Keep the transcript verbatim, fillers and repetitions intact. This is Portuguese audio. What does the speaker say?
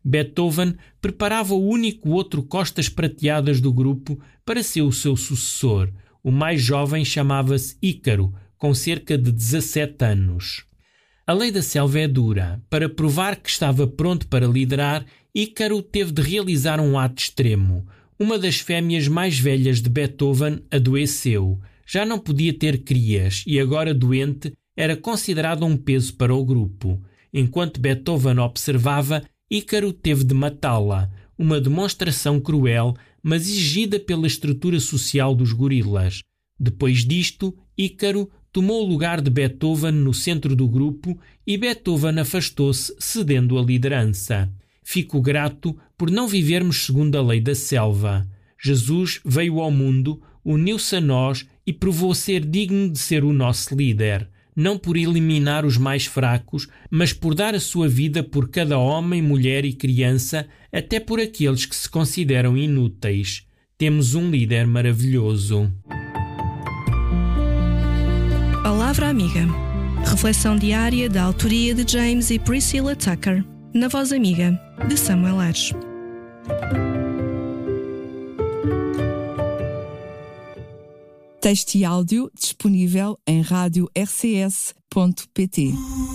Beethoven preparava o único outro costas prateadas do grupo para ser o seu sucessor. O mais jovem chamava-se Ícaro, com cerca de dezassete anos. A lei da selva é dura. Para provar que estava pronto para liderar, Ícaro teve de realizar um ato extremo. Uma das fêmeas mais velhas de Beethoven adoeceu. Já não podia ter crias e, agora doente, era considerada um peso para o grupo. Enquanto Beethoven observava, Ícaro teve de matá-la. Uma demonstração cruel, mas exigida pela estrutura social dos gorilas. Depois disto, Ícaro tomou o lugar de Beethoven no centro do grupo e Beethoven afastou-se, cedendo a liderança. Fico grato por não vivermos segundo a lei da selva. Jesus veio ao mundo, uniu-se a nós e provou ser digno de ser o nosso líder. Não por eliminar os mais fracos, mas por dar a sua vida por cada homem, mulher e criança, até por aqueles que se consideram inúteis. Temos um líder maravilhoso. Palavra Amiga. Reflexão diária da autoria de James e Priscilla Tucker, na voz amiga de Samuel Aires. Texto e áudio disponível em rádio r c s ponto p t.